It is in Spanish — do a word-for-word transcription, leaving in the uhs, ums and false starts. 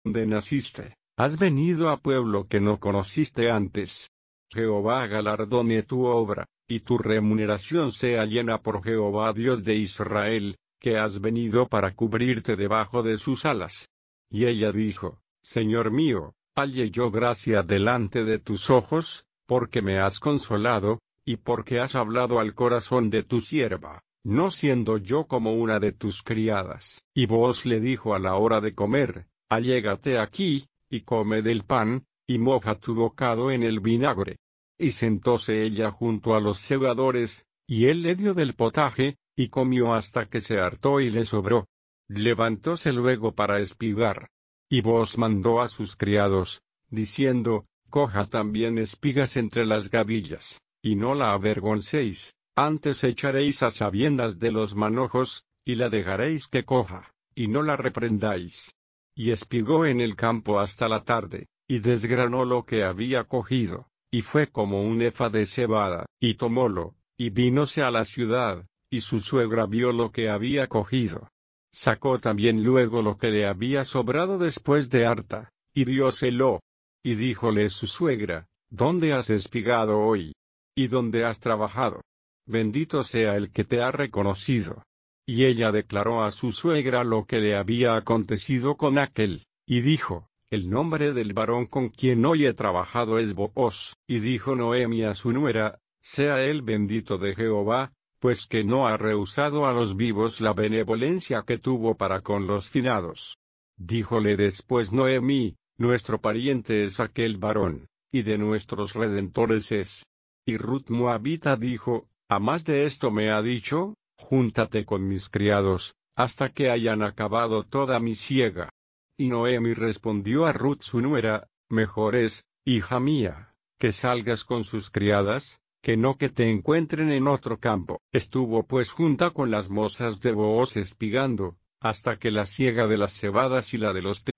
donde naciste, has venido a pueblo que no conociste antes. Jehová galardone tu obra, y tu remuneración sea llena por Jehová Dios de Israel, que has venido para cubrirte debajo de sus alas. Y ella dijo, Señor mío, halle yo gracia delante de tus ojos, porque me has consolado, y porque has hablado al corazón de tu sierva, no siendo yo como una de tus criadas. Y Booz le dijo a la hora de comer, allégate aquí, y come del pan, y moja tu bocado en el vinagre. Y sentóse ella junto a los segadores, y él le dio del potaje, y comió hasta que se hartó y le sobró. Levantóse luego para espigar. Y Booz mandó a sus criados, diciendo, coja también espigas entre las gavillas, y no la avergoncéis, antes echaréis a sabiendas de los manojos, y la dejaréis que coja, y no la reprendáis. Y espigó en el campo hasta la tarde, y desgranó lo que había cogido, y fue como un efa de cebada, y tomólo, y vínose a la ciudad, y su suegra vio lo que había cogido. Sacó también luego lo que le había sobrado después de harta, y dióselo. Y díjole su suegra, ¿dónde has espigado hoy? ¿Y dónde has trabajado? Bendito sea el que te ha reconocido. Y ella declaró a su suegra lo que le había acontecido con aquel, y dijo, el nombre del varón con quien hoy he trabajado es Booz. Y dijo Noemi a su nuera, sea él bendito de Jehová, pues que no ha rehusado a los vivos la benevolencia que tuvo para con los finados. Díjole después Noemi, nuestro pariente es aquel varón, y de nuestros redentores es. Y Ruth Moabita dijo, a más de esto me ha dicho, júntate con mis criados, hasta que hayan acabado toda mi siega. Y Noemi respondió a Ruth su nuera, mejor es, hija mía, que salgas con sus criadas, que no que te encuentren en otro campo. Estuvo pues junta con las mozas de Booz espigando, hasta que la siega de las cebadas y la de los